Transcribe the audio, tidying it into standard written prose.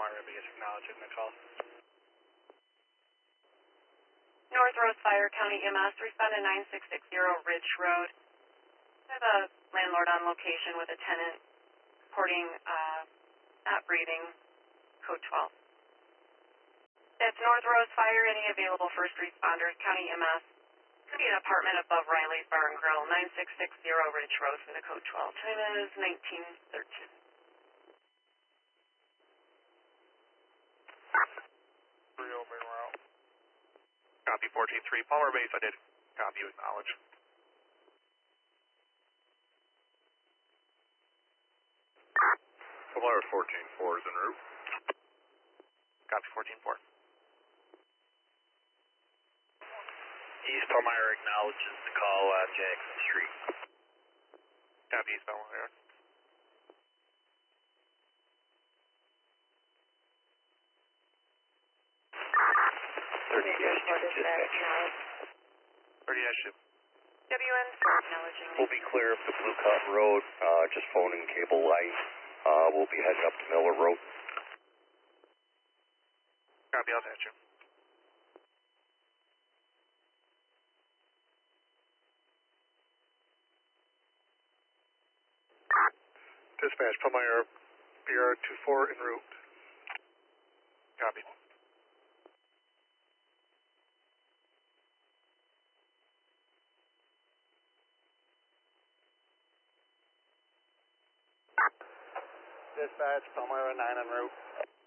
Palmyra Base acknowledging the call. North Rose Fire, County EMS, respond to 9660 Ridge Road. I have a landlord on location with a tenant reporting not breathing, code 12. That's North Rose Fire, any available first responders, County EMS. Could be an apartment above Riley's Bar and Grill, 9660 Ridge Road from the code 12. Time is 1913. Reopen route. Copy 14-3, Palmer Base, I did copy you, acknowledge. Palmyra 14-4 is en route. Copy 14-4. East Palmyra acknowledges the call on Jackson Street. Copy East Palmyra. WN4 acknowledging. We'll be clear up to Blue Cotton Road, just phoning Cable Light. We'll be heading up to Miller Road. Copy, I'll attach you. Dispatch, Palmyra, BR24 en route. Copy. Dispatch, Palmyra 9 en route.